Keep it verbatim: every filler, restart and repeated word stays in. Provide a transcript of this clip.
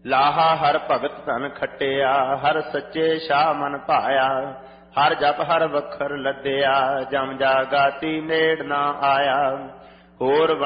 ਲਾਹਾ ਹਰ ਭਗਤ ਧਨ ਖਟਿਆ, ਹਰ ਸੱਚੇ ਸ਼ਾਹ ਮਨ ਭਾਇਆ। ਹਰ ਜਪ ਹਰ ਵਖਰ ਲੱਦਿਆ, ਜਮ ਜਾਗਾਤੀ ਮੇੜ ਨਾ ਆਇਆ। ਹੋਰ